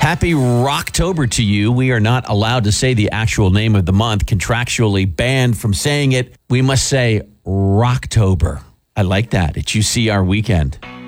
Happy Rocktober to you. We are not allowed to say the actual name of the month, contractually banned from saying it. We must say Rocktober. I like that. It's UCR weekend.